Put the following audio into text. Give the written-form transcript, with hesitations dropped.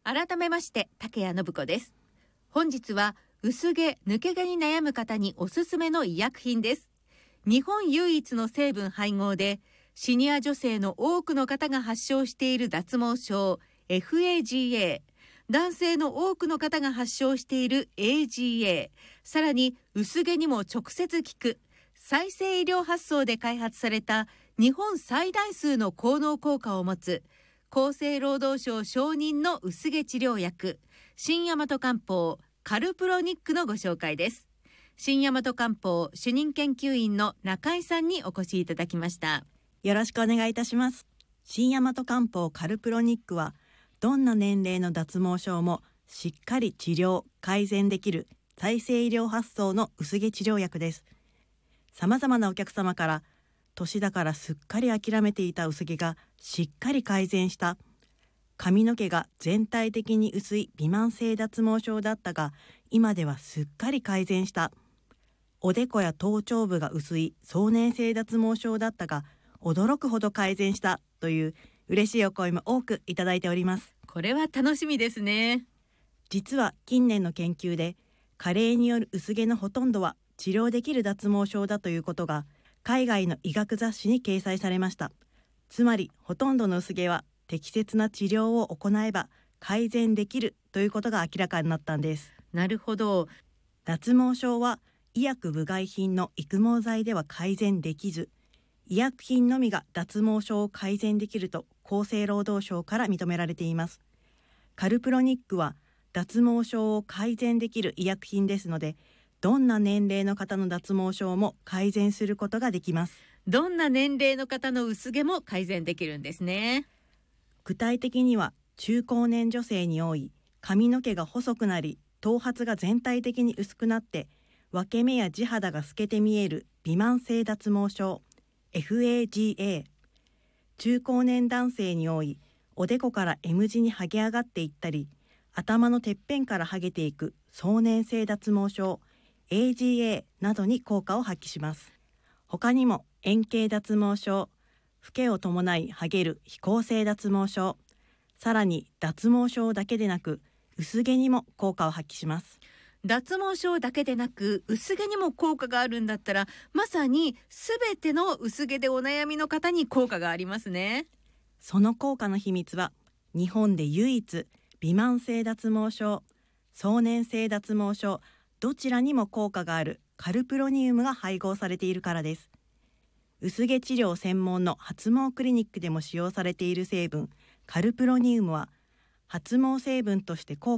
改めまして竹谷信子です。本日は薄毛抜け毛に悩む方におすすめの医薬品です。日本唯一の成分配合でシニア女性の多くの方が発症している脱毛症 FAGA、 男性の多くの方が発症している AGA、 さらに薄毛にも直接効く再生医療発想で開発された日本最大数の効能効果を持つ厚生労働省承認の薄毛治療薬新大和漢方カルプロニックのご紹介です。新大和漢方主任研究員の中井さんにお越しいただきました。 よろしくお願いいたします。新大和漢方カルプロニックはどんな年齢の脱毛症もしっかり治療改善できる再生医療発想の薄毛治療薬です。様々なお客様から年だからすっかり諦めていた薄毛がしっかり改善した、髪の毛が全体的に薄い微慢性脱毛症だったが今ではすっかり改善した、おでこや頭頂部が薄い壮年性脱毛症だったが驚くほど改善したという嬉しいお声も多くいただいております。 これは楽しみですね。 実は近年の研究で加齢による薄毛のほとんどは治療できる脱毛症だということが海外の医学雑誌に掲載されました。つまりほとんどの薄毛は適切な治療を行えば改善できるということが明らかになったんです。 なるほど。 脱毛症は医薬部外品の育毛剤では改善できず、医薬品のみが脱毛症を改善できると厚生労働省から認められています。カルプロニックは脱毛症を改善できる医薬品ですので、どんな年齢の方の脱毛症も改善することができます。 どんな年齢の方の薄毛も改善できるんですね。 具体的には中高年女性に多い髪の毛が細くなり頭髪が全体的に薄くなって分け目や地肌が透けて見える微慢性脱毛症 FAGA、 中高年男性に多いおでこから M 字に剥げ上がっていったり頭のてっぺんから剥げていく壮年性脱毛症 AGA などに効果を発揮します。他にも円形脱毛症、老けを伴い剥げる非構成脱毛症、さらに脱毛症だけでなく薄毛にも効果を発揮します。 脱毛症だけでなく薄毛にも効果があるんだったら、まさにすべての薄毛でお悩みの方に効果がありますね。 その効果の秘密は日本で唯一微慢性脱毛症、壮年性脱毛症どちらにも効果があるカルプロニウムが配合されているからです。薄毛治療専門の発毛クリニックでも使用されている成分カルプロニウムは発毛成分として効